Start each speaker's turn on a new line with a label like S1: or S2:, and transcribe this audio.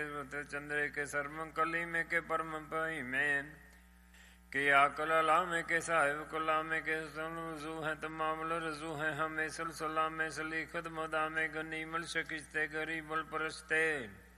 S1: चंद्रे के सरम कली में के परम पही में कि आकला में के साहिब कुला में के रजू है तमामल रजू है हमें सलसला में सलीखत मदा में गनीमल शकिस्ते गरीबल परस्ते